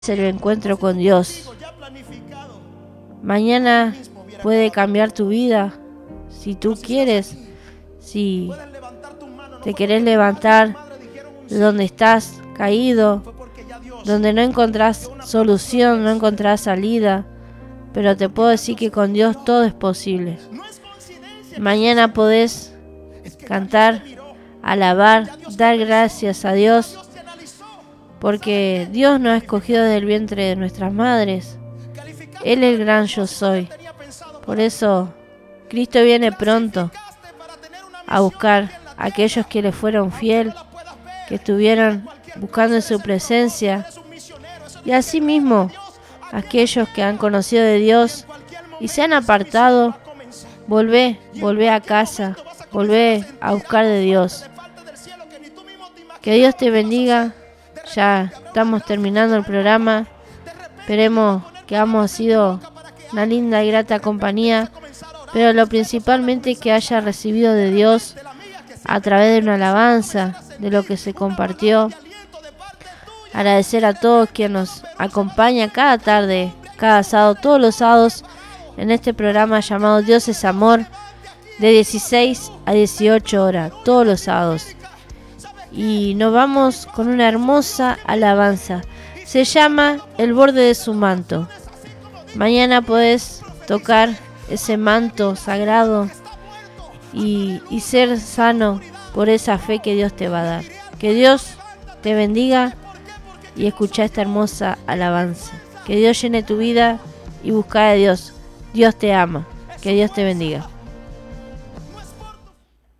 el encuentro con Dios. Mañana puede cambiar tu vida si tú quieres, si te querés levantar de donde estás caído, donde no encontrás solución, no encontrás salida, pero te puedo decir que con Dios todo es posible. Mañana podés cantar, alabar, dar gracias a Dios, porque Dios nos ha escogido desde el vientre de nuestras madres. Él es el gran yo soy. Por eso Cristo viene pronto a buscar a aquellos que le fueron fiel, que estuvieron buscando en su presencia, y asimismo aquellos que han conocido de Dios y se han apartado. Volvé a casa, volvé a buscar de Dios. Que Dios te bendiga. Ya estamos terminando el programa. Esperemos que hayamos sido una linda y grata compañía, pero lo principalmente que haya recibido de Dios a través de una alabanza, de lo que se compartió. Agradecer a todos quienes nos acompañan cada tarde, cada sábado, todos los sábados en este programa llamado Dios es Amor, de 16 a 18 horas, todos los sábados. Y nos vamos con una hermosa alabanza. Se llama El borde de su manto. Mañana podés tocar ese manto sagrado y ser sano por esa fe que Dios te va a dar. Que Dios te bendiga y escucha esta hermosa alabanza. Que Dios llene tu vida y busca a Dios. Dios te ama. Que Dios te bendiga.